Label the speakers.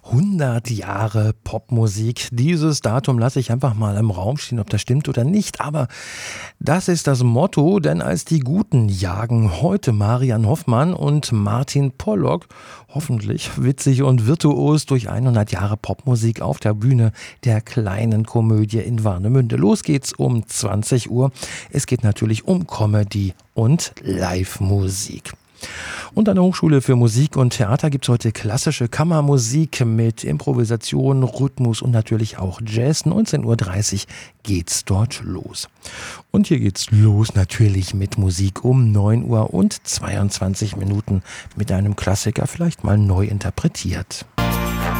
Speaker 1: 100 Jahre Popmusik. Dieses Datum lasse ich einfach mal im Raum stehen, ob das stimmt oder nicht. Aber das ist das Motto, denn als die Guten jagen heute Marian Hoffmann und Martin Pollock hoffentlich witzig und virtuos durch 100 Jahre Popmusik auf der Bühne der Kleinen Komödie in Warnemünde. Los geht's um 20 Uhr. Es geht natürlich um Comedy und Live-Musik. Und an der Hochschule für Musik und Theater gibt es heute klassische Kammermusik mit Improvisation, Rhythmus und natürlich auch Jazz. 19:30 Uhr geht's dort los. Und hier geht's los natürlich mit Musik um 9 Uhr und 22 Minuten mit einem Klassiker, vielleicht mal neu interpretiert.